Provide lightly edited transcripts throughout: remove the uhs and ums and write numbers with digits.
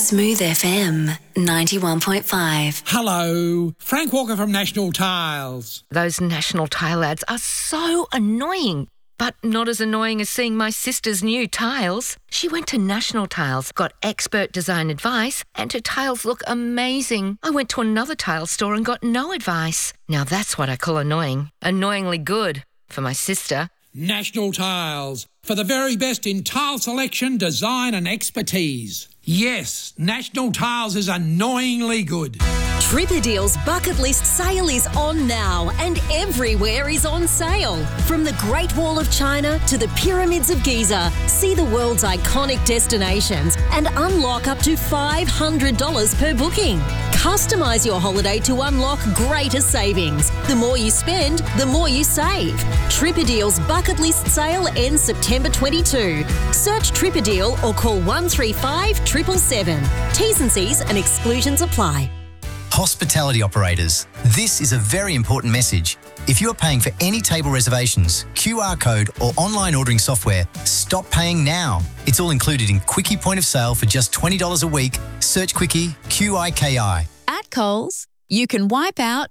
Smooth FM 91.5. Hello, Frank Walker from National Tiles. Those National Tile ads are so annoying, but not as annoying as seeing my sister's new tiles. She went to National Tiles, got expert design advice, and her tiles look amazing. I went to another tile store and got no advice. Now that's what I call annoying. Annoyingly good for my sister. National Tiles, for the very best in tile selection, design and expertise. Yes, National Tiles is annoyingly good. Tripperdeal's bucket list sale is on now and everywhere is on sale. From the Great Wall of China to the Pyramids of Giza, see the world's iconic destinations and unlock up to $500 per booking. Customise your holiday to unlock greater savings. The more you spend, the more you save. Tripperdeal's bucket list sale ends September 22. Search Tripperdeal or call 135 777. T's and C's and exclusions apply. Hospitality operators, this is a very important message. If you are paying for any table reservations, QR code or online ordering software, stop paying now. It's all included in Quickie Point of Sale for just $20 a week. Search Quickie, QIKI. At Coles, you can wipe out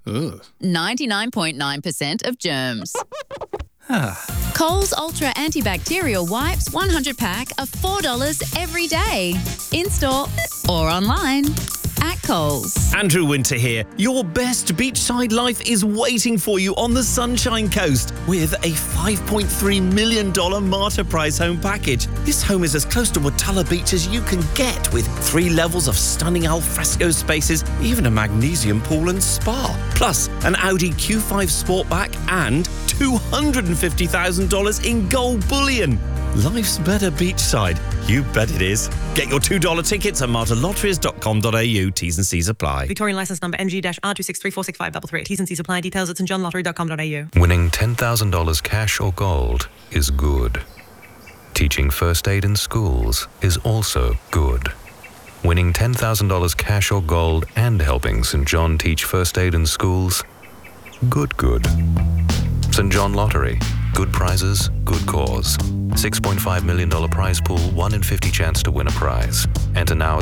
99.9% of germs. Coles Ultra Antibacterial Wipes 100 pack are $4 every day. In-store or online. At Coles. Andrew Winter here. Your best beachside life is waiting for you on the Sunshine Coast with a $5.3 million Martyr Prize home package. This home is as close to Watala Beach as you can get, with 3 levels of stunning alfresco spaces, even a magnesium pool and spa. Plus, an Audi Q5 Sportback and $250,000 in gold bullion. Life's better beachside. You bet it is. Get your $2 tickets at martyrlotteries.com.au. T's and C's apply. Victorian licence number MG-R2634653. T's and C's apply. Details at stjohnlottery.com.au. Winning $10,000 cash or gold is good. Teaching first aid in schools is also good. Winning $10,000 cash or gold and helping St. John teach first aid in schools, good. St. John Lottery. Good prizes, good cause. $6.5 million prize pool, 1 in 50 chance to win a prize. Enter now at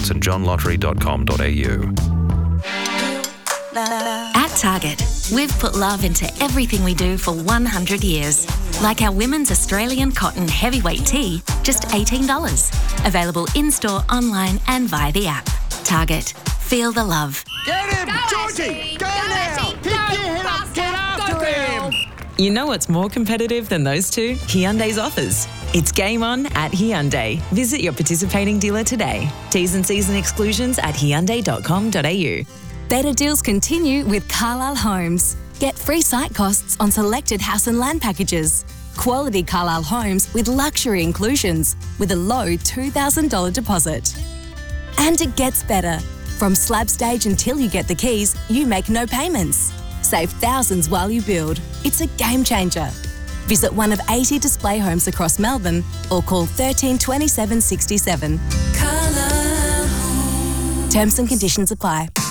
stjohnlottery.com.au. At Target, we've put love into everything we do for 100 years. Like our women's Australian cotton heavyweight tee, just $18. Available in-store, online and via the app. Target. Feel the love. Get him! Go, Georgie! Go now! Pick your head up! Get after him! You know what's more competitive than those two? Hyundai's offers. It's game on at Hyundai. Visit your participating dealer today. T's and C's and exclusions at hyundai.com.au. Better deals continue with Carlisle Homes. Get free site costs on selected house and land packages. Quality Carlisle Homes with luxury inclusions with a low $2,000 deposit. And it gets better. From slab stage until you get the keys, you make no payments. Save thousands while you build. It's a game changer. Visit one of 80 display homes across Melbourne or call 13 27 67. Terms and conditions apply.